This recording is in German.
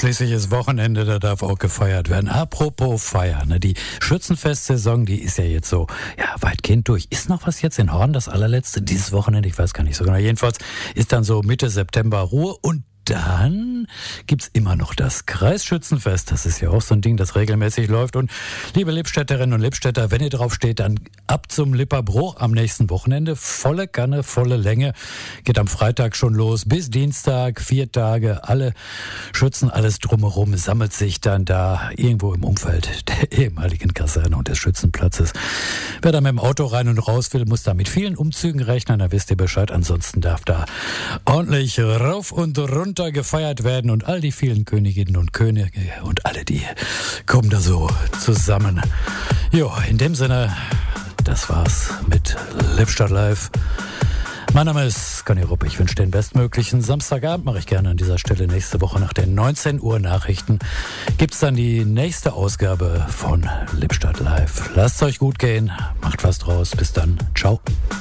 Schließlich ist Wochenende, da darf auch gefeiert werden. Apropos Feiern, ne? Die Schützenfestsaison, die ist ja jetzt so, weitgehend durch. Ist noch was jetzt in Horn, das allerletzte, dieses Wochenende? Ich weiß gar nicht so genau. Jedenfalls ist dann so Mitte September Ruhe und dann gibt's immer noch das Kreisschützenfest. Das ist ja auch so ein Ding, das regelmäßig läuft. Und liebe Lippstädterinnen und Lippstädter, wenn ihr drauf steht, dann ab zum Lipperbruch am nächsten Wochenende. Volle Kanne, volle Länge. Geht am Freitag schon los bis Dienstag, 4 Tage. Alle Schützen, alles drumherum sammelt sich dann da irgendwo im Umfeld der ehemaligen Kaserne und des Schützenplatzes. Wer da mit dem Auto rein und raus will, muss da mit vielen Umzügen rechnen. Da wisst ihr Bescheid. Ansonsten darf da ordentlich rauf und runter gefeiert werden und all die vielen Königinnen und Könige und alle, die kommen da so zusammen. Jo, in dem Sinne, das war's mit Lippstadt Live. Mein Name ist Conny Rupp. Ich wünsche den bestmöglichen Samstagabend. Mache ich gerne an dieser Stelle. Nächste Woche nach den 19 Uhr Nachrichten gibt's dann die nächste Ausgabe von Lippstadt Live. Lasst euch gut gehen. Macht was draus. Bis dann. Ciao.